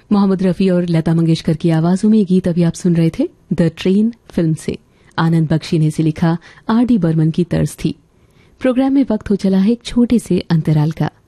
मोहम्मद रफी और लता मंगेशकर की आवाजों में ये गीत अभी आप सुन रहे थे द ट्रेन फिल्म से। आनंद बख्शी ने इसे लिखा, आर डी बर्मन की तर्ज थी। प्रोग्राम में वक्त हो चला है एक छोटे से अंतराल का।